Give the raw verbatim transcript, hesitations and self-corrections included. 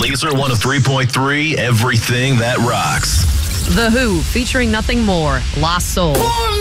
Laser one oh three point three, everything that rocks. The Who, featuring nothing more, Lost Soul.